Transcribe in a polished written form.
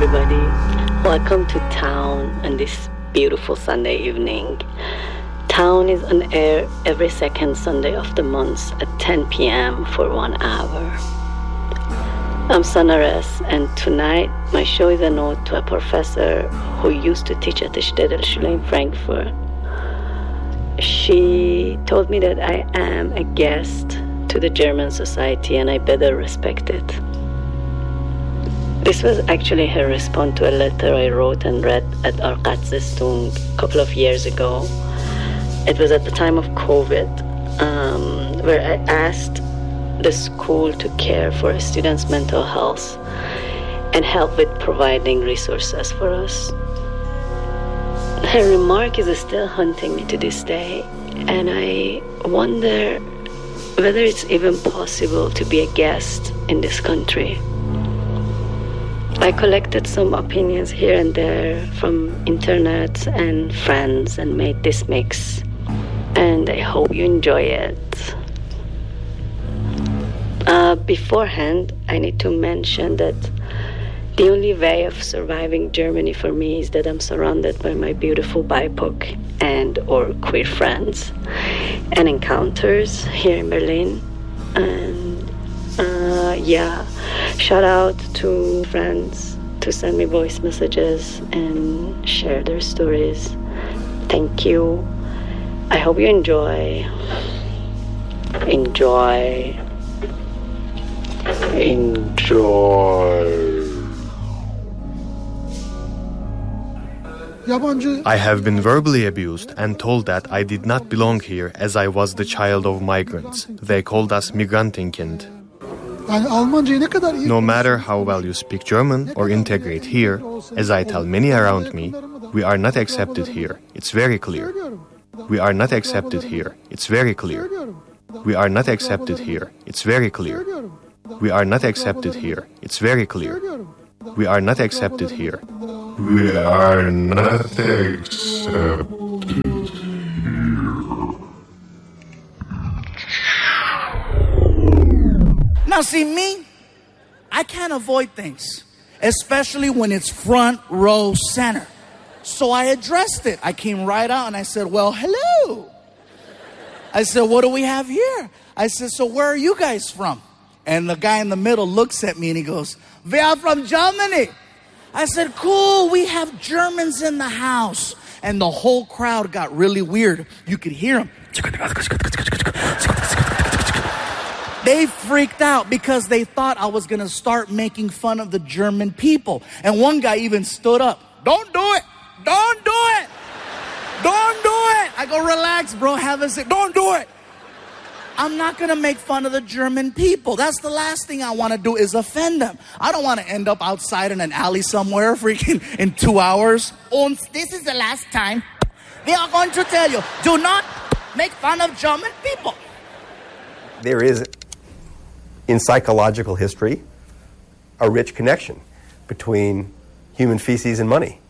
everybody. Welcome to Town on this beautiful Sunday evening. Town is on air every second Sunday of the month at 10 p.m. for 1 hour. I'm Sanares, and tonight my show is a note to a professor who used to teach at the Städel Schule in Frankfurt. She told me that I am a guest to the German society and I better respect it. This was actually her response to a letter I wrote and read at Arkatzestung a couple of years ago. It was at the time of COVID, where I asked the school to care for a student's mental health and help with providing resources for us. Her remark is still haunting me to this day, and I wonder whether it's even possible to be a guest in this country. I collected some opinions here and there from internet and friends and made this mix, and I hope you enjoy it. Beforehand, I need to mention that the only way of surviving Germany for me is that I'm surrounded by my beautiful BIPOC and or queer friends and encounters here in Berlin. And shout out to friends to send me voice messages and share their stories. Thank you. I hope you enjoy. Enjoy. I have been verbally abused and told that I did not belong here as I was the child of migrants. They called us Migrantenkind. No matter how well you speak German or integrate here, as I tell many around me, we are not accepted here. It's very clear. We are not accepted here. It's very clear. We are not accepted here. It's very clear. We are not accepted here. It's very clear. We are not accepted here. We are not accepted here. Now see me, I can't avoid things, especially when it's front row center. So I addressed it. I came right out and I said, well, hello. I said, what do we have here? I said, so where are you guys from? And the guy in the middle looks at me and he goes, we are from Germany. I said, cool, we have Germans in the house. And the whole crowd got really weird. You could hear them. They freaked out because they thought I was going to start making fun of the German people. And one guy even stood up. Don't do it. Don't do it. Don't do it. I go, relax, bro. Have a seat. Don't do it. I'm not going to make fun of the German people. That's the last thing I want to do is offend them. I don't want to end up outside in an alley somewhere freaking in 2 hours. And this is the last time we are going to tell you, do not make fun of German people. There is, in psychological history, a rich connection between human feces and money.